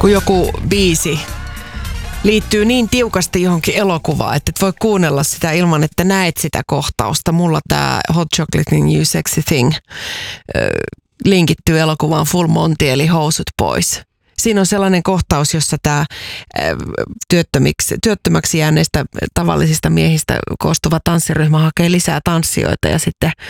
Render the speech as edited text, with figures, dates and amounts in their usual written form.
kun joku biisi liittyy niin tiukasti johonkin elokuvaan, että et voi kuunnella sitä ilman, että näet sitä kohtausta. Mulla tää Hot Chocolatein You Sexy Thing linkittyy elokuvaan Full Monty eli Housut pois. Siinä on sellainen kohtaus, jossa tämä työttömäksi jääneistä tavallisista miehistä koostuva tanssiryhmä hakee lisää tanssijoita ja sitten